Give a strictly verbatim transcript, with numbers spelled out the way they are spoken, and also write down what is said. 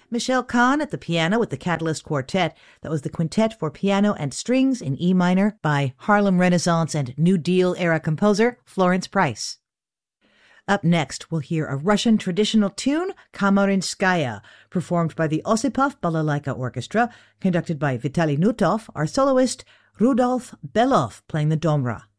Michelle Kahn at the piano with the Catalyst Quartet. That was the quintet for piano and strings in E minor by Harlem Renaissance and New Deal era composer Florence Price. Up next, we'll hear a Russian traditional tune, Kamarinskaya, performed by the Osipov Balalaika Orchestra, conducted by Vitaly Nutov, our soloist Rudolf Belov playing the domra.